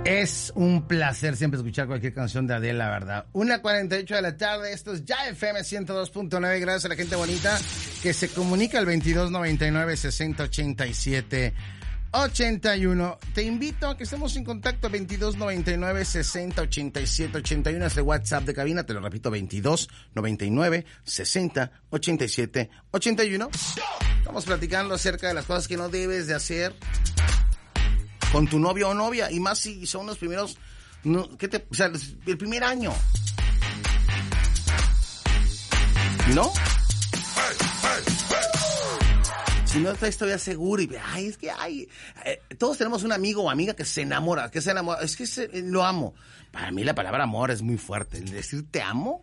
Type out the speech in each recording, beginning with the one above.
Es un placer siempre escuchar cualquier canción de Adele, la verdad. 1:48 de la tarde, esto es Ya FM 102.9. Gracias a la gente bonita que se comunica al 2299-6087-81. Te invito a que estemos en contacto 2299-6087-81. Es el WhatsApp de cabina, te lo repito, 2299-6087-81. Estamos platicando acerca de las cosas que no debes de hacer con tu novio o novia, y más si son los primeros, o sea, el primer año, ¿no? Si no estás todavía seguro y es que todos tenemos un amigo o amiga que se enamora, es que lo amo. Para mí la palabra amor es muy fuerte, el decir te amo.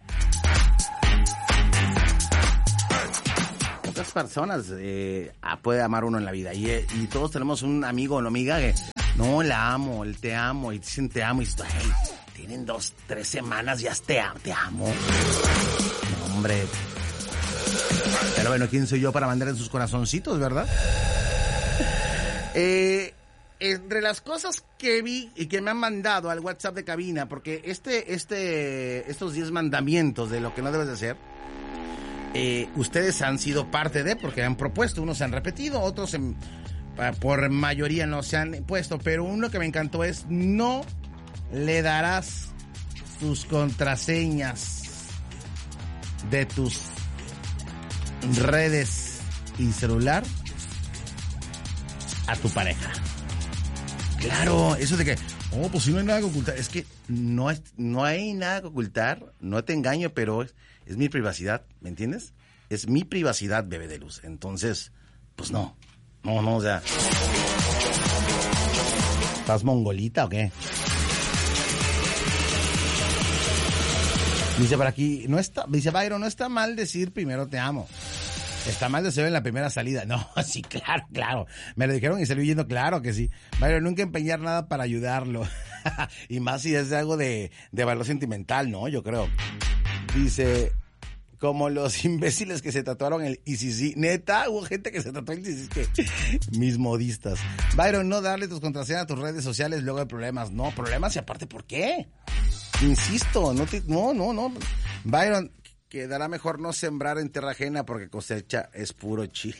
Pocas personas puede amar uno en la vida, y todos tenemos un amigo o una amiga que no, la amo, te amo, y dicen te amo, y tienen 2-3 semanas, ya te amo. No, hombre. Pero bueno, ¿quién soy yo para mandar en sus corazoncitos, verdad? Entre las cosas que vi y que me han mandado al WhatsApp de cabina, porque estos 10 mandamientos de lo que no debes de hacer, ustedes han sido parte de, porque han propuesto, unos se han repetido, otros por mayoría no se han puesto, pero uno que me encantó es: no le darás tus contraseñas de tus redes y celular a tu pareja. Claro, eso de que, pues si no hay nada que ocultar, es que no hay nada que ocultar, no te engaño, pero es mi privacidad, ¿me entiendes? Es mi privacidad, bebé de luz. Entonces, pues no, o sea, ¿estás mongolita o qué? Dice por aquí, dice Byron, no está mal decir primero te amo. Está mal decirlo en la primera salida. No, sí, claro. Me lo dijeron y salí huyendo, claro que sí. Byron, nunca empeñar nada para ayudarlo. Y más si es de algo de valor sentimental, ¿no? Yo creo. Dice, como los imbéciles que se tatuaron el ICC. Neta, hubo gente que se tatuó el ICC, que mis modistas. Byron, no darle tus contraseñas a tus redes sociales luego de problemas. No, problemas, y aparte, ¿por qué? Insisto, no. Byron, quedará mejor no sembrar en tierra ajena porque cosecha es puro chile.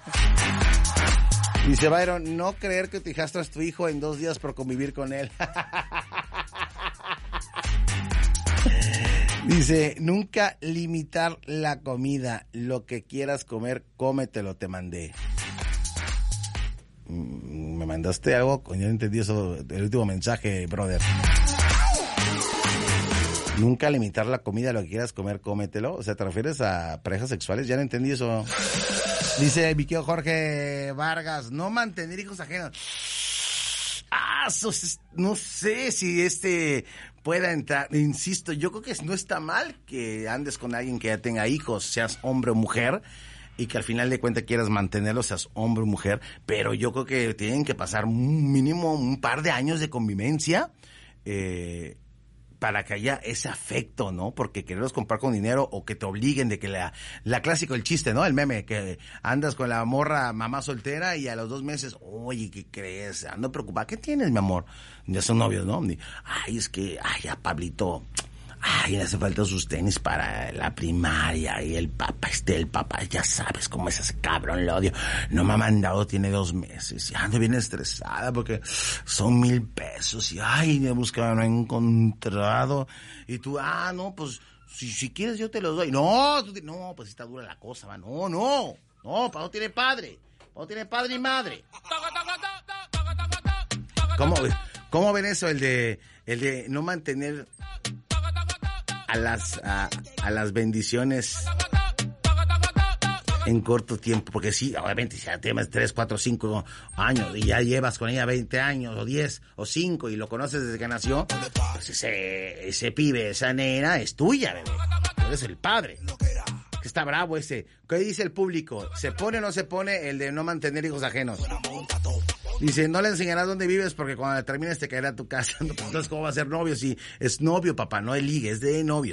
Dice Byron, no creer que tu hijastro es tu hijo en 2 días por convivir con él. Dice, nunca limitar la comida. Lo que quieras comer, cómetelo, te mandé. ¿Me mandaste algo? Yo no entendí eso, el último mensaje, brother. Nunca limitar la comida, lo que quieras comer, cómetelo. O sea, ¿te refieres a parejas sexuales? Ya no entendí eso. Dice Viqueo Jorge Vargas, no mantener hijos ajenos. No sé si pueda entrar. Insisto, yo creo que no está mal que andes con alguien que ya tenga hijos, seas hombre o mujer, y que al final de cuentas quieras mantenerlo, seas hombre o mujer, pero yo creo que tienen que pasar mínimo un par de años de convivencia, para que haya ese afecto, ¿no? Porque quererlos comprar con dinero o que te obliguen de que la clásico, el chiste, ¿no? El meme, que andas con la morra mamá soltera y a los 2 meses, oye, ¿qué crees? Ando preocupada. ¿Qué tienes, mi amor? Ya son novios, ¿no? Es que, ya Pablito, le hace falta sus tenis para la primaria, y el papá, ya sabes cómo es ese cabrón, lo odio. No me ha mandado, tiene 2 meses, y ando bien estresada porque son 1,000 pesos, y me buscaba, no he encontrado. Y tú, no, pues, si quieres yo te los doy. No, pues está dura la cosa, va. No, Pablo tiene padre y madre. ¿Cómo ven eso, el de no mantener a las bendiciones en corto tiempo? Porque sí, obviamente, si ya tienes 3, 4, 5 años y ya llevas con ella 20 años o 10 o 5 y lo conoces desde que nació, pues ese pibe, esa nena es tuya, bebé. Tú eres el padre. Que está bravo ese. ¿Qué dice el público? ¿Se pone o no se pone el de no mantener hijos ajenos? Dice, no le enseñarás dónde vives porque cuando termines te caerá a tu casa. Entonces, ¿cómo va a ser novio? Si es novio, papá, no es ligue, es de novio.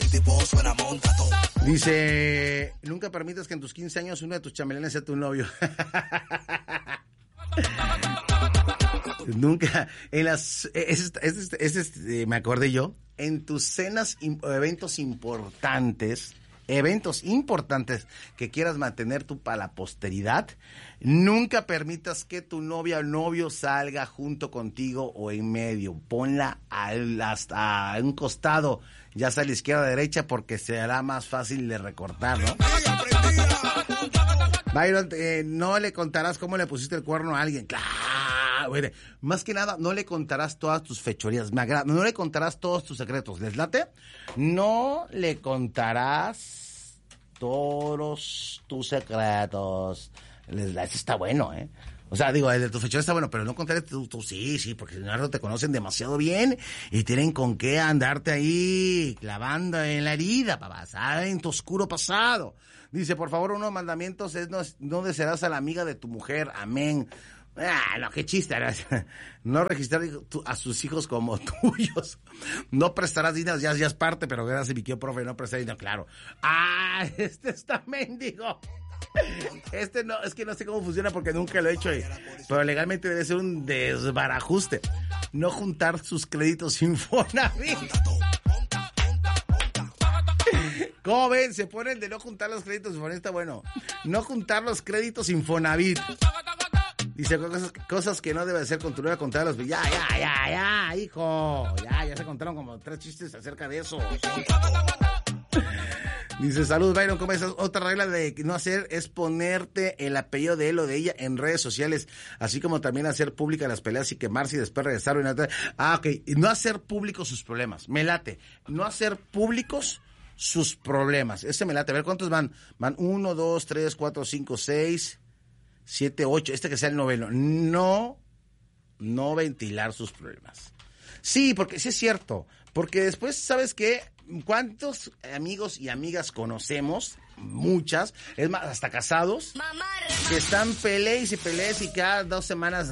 Dice, nunca permitas que en tus 15 años uno de tus chambelanes sea tu novio. Nunca, en las, me acordé yo, en tus cenas, eventos importantes que quieras mantener tú para la posteridad, nunca permitas que tu novia o novio salga junto contigo o en medio. Ponla hasta un costado, ya sea a la izquierda o derecha, porque será más fácil de recortar, ¿no? Byron, no le contarás cómo le pusiste el cuerno a alguien. Claro, güey. Más que nada, no le contarás todas tus fechorías. Me agrada. No le contarás todos tus secretos. ¿Les late? No le contarás todos tus secretos. Eso está bueno, ¿eh? O sea, digo, el de tus fechorías está bueno, pero no contaré tú sí, porque no te conocen demasiado bien y tienen con qué andarte ahí clavando en la herida, papá, saben tu oscuro pasado. Dice, por favor, uno de los mandamientos es no desearás a la amiga de tu mujer, amén. No, qué chiste. No registrar a sus hijos como tuyos. No prestarás dinero, ya es parte, pero gracias, mi querido profe, no prestar dinero, claro. Este está mendigo. No, es que no sé cómo funciona porque nunca lo he hecho, pero legalmente debe ser un desbarajuste. No juntar sus créditos Infonavit. ¿Cómo ven? Se ponen de no juntar los créditos Infonavit, está bueno. No juntar los créditos Infonavit. Dice cosas que no debe hacer con tu nueva contar los... Ya, hijo. Ya se contaron como 3 chistes acerca de eso. Dice, salud, Byron, ¿cómo estás? Otra regla de no hacer es ponerte el apellido de él o de ella en redes sociales, así como también hacer públicas las peleas y quemarse y después regresar. Ok, no hacer públicos sus problemas, me late. No hacer públicos sus problemas, ese me late. A ver, ¿cuántos van? Van 1, 2, 3, 4, 5, 6, 7, 8, que sea el noveno. No ventilar sus problemas. Sí, porque sí es cierto, porque después, ¿sabes qué? ¿Cuántos amigos y amigas conocemos? Muchas, es más, hasta casados, que están peleas y cada 2 semanas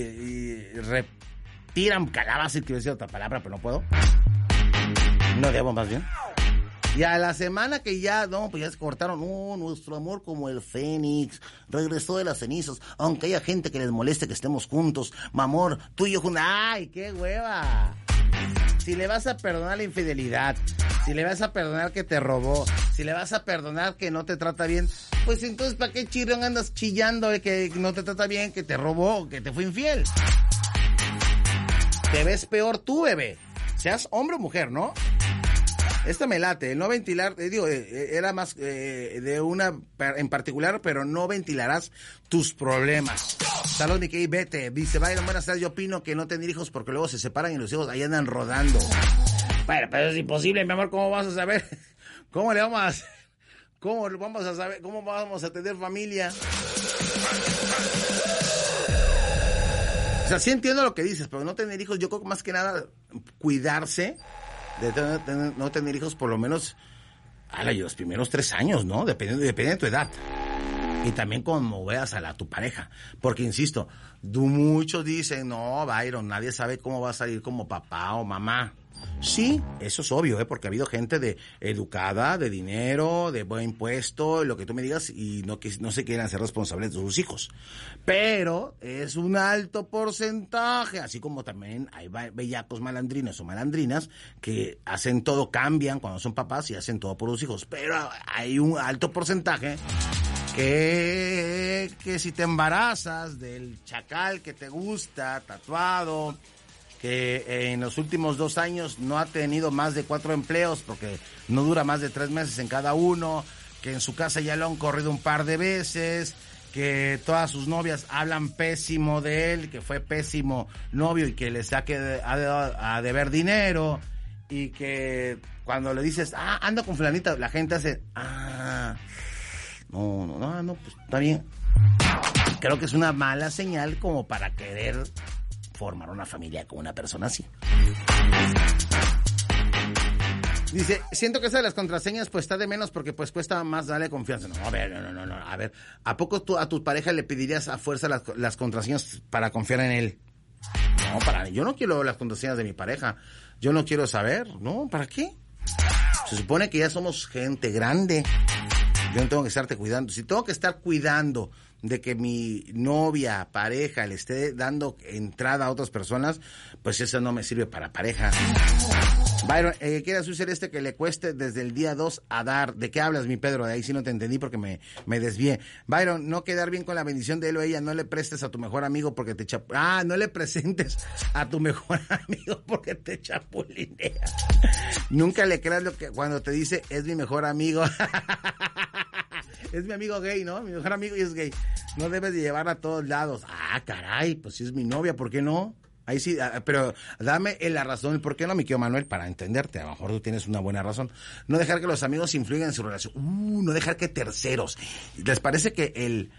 retiran calabaza, quiero decir otra palabra, pero no puedo. No debo, más bien. Y a la semana que ya se cortaron, nuestro amor como el fénix, regresó de las cenizas, aunque haya gente que les moleste que estemos juntos, mi amor, tú y yo juntos, ¡ay, qué hueva! Si le vas a perdonar la infidelidad, si le vas a perdonar que te robó, si le vas a perdonar que no te trata bien, pues entonces ¿para qué chirrión andas chillando de que no te trata bien, que te robó, que te fue infiel? Te ves peor tú, bebé. Seas hombre o mujer, ¿no? Esta me late, el no ventilar, era más de una en particular, pero no ventilarás tus problemas. Salud, Nikkei, vete. Dice, Byron, buenas tardes, yo opino que no tener hijos porque luego se separan y los hijos ahí andan rodando. Bueno, pero es imposible, mi amor, ¿cómo vas a saber? ¿Cómo le vamos a hacer? ¿Cómo vamos a saber? ¿Cómo vamos a tener familia? O sea, sí entiendo lo que dices, pero no tener hijos, yo creo que más que nada cuidarse de no tener hijos por lo menos los primeros 3 años, ¿no? Depende de tu edad. Y también como veas a tu pareja. Porque, insisto, muchos dicen, no, Byron, nadie sabe cómo va a salir como papá o mamá. Sí, eso es obvio, porque ha habido gente educada, de dinero, de buen puesto, lo que tú me digas, y no se quieren hacer responsables de sus hijos. Pero es un alto porcentaje, así como también hay bellacos malandrinos o malandrinas que hacen todo, cambian cuando son papás y hacen todo por los hijos. Pero hay un alto porcentaje que si te embarazas del chacal que te gusta, tatuado, que en los últimos 2 años no ha tenido más de 4 empleos porque no dura más de 3 meses en cada uno, que en su casa ya lo han corrido un par de veces, que todas sus novias hablan pésimo de él, que fue pésimo novio y que le saque a deber dinero, y que cuando le dices, ando con fulanita, la gente hace, no, pues está bien. Creo que es una mala señal como para querer formar una familia con una persona así. Dice, siento que esa de las contraseñas pues está de menos porque pues cuesta más darle confianza. No, a ver, no. A ver, ¿a poco tú a tu pareja le pedirías a fuerza las contraseñas para confiar en él? No, yo no quiero las contraseñas de mi pareja. Yo no quiero saber, ¿no? ¿Para qué? Se supone que ya somos gente grande. Yo no tengo que estarte cuidando. Si tengo que estar cuidando de que mi novia, pareja, le esté dando entrada a otras personas, pues eso no me sirve para pareja. Byron, quiere azul celeste que le cueste desde el día 2 a dar. ¿De qué hablas, mi Pedro? De ahí sí no te entendí porque me desvié. Byron, no quedar bien con la bendición de él o ella, no le prestes a tu mejor amigo porque te no le presentes a tu mejor amigo porque te chapulinea. Nunca le creas lo que cuando te dice, es mi mejor amigo. Es mi amigo gay, ¿no? Mi mejor amigo y es gay. No debes de llevarla a todos lados. Ah, caray, pues si es mi novia, ¿por qué no? Ahí sí, pero dame la razón, el por qué no, mi querido Manuel, para entenderte. A lo mejor tú tienes una buena razón. No dejar que los amigos influyan en su relación. No dejar que terceros. ¿Les parece que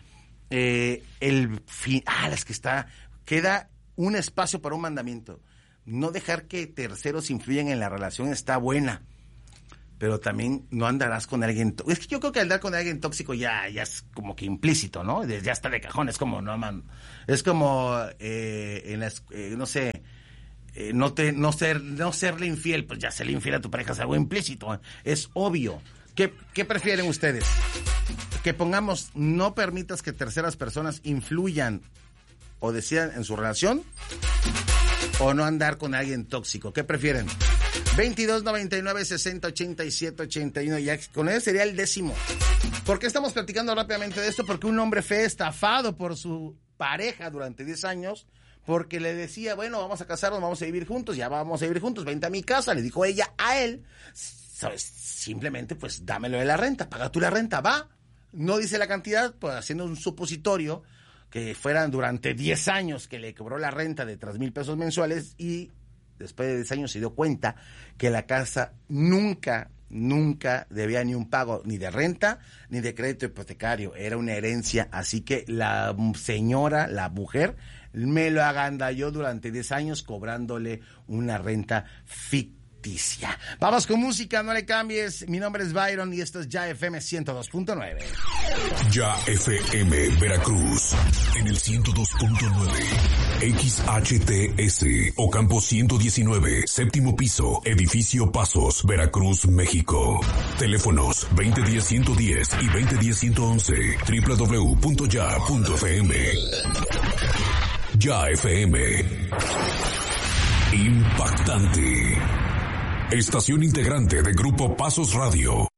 es que queda un espacio para un mandamiento? No dejar que terceros influyan en la relación está buena. Pero también no andarás con alguien... Es que yo creo que andar con alguien tóxico ya es como que implícito, ¿no? Ya está de cajón, es como, no, man. Es como, no sé, no serle infiel, pues ya serle infiel a tu pareja es algo implícito, es obvio. ¿Qué prefieren ustedes? Que pongamos, no permitas que terceras personas influyan o decidan en su relación, o no andar con alguien tóxico. ¿Qué prefieren? 22 99 60 87 81, ya con él sería el 10º. ¿Por qué estamos platicando rápidamente de esto? Porque un hombre fue estafado por su pareja durante 10 años, porque le decía, bueno, vamos a casarnos, vamos a vivir juntos, ya vamos a vivir juntos, vente a mi casa, le dijo ella a él, ¿sabes? Simplemente, pues, dámelo de la renta, paga tú la renta, va. No dice la cantidad, pues, haciendo un supositorio, que fueran durante 10 años que le cobró la renta de 3,000 pesos mensuales y después de 10 años se dio cuenta que la casa nunca debía ni un pago ni de renta ni de crédito hipotecario, era una herencia, así que la señora, la mujer, me lo agandalló durante 10 años cobrándole una renta ficticia. Vamos con música, no le cambies. Mi nombre es Byron y esto es Ya FM 102.9. Ya FM Veracruz en el 102.9. XHTS Ocampo 119, séptimo piso, edificio Pasos, Veracruz, México. Teléfonos 2010-110 y 2010-111. www.ya.fm. Ya FM. Impactante. Estación integrante de Grupo Pasos Radio.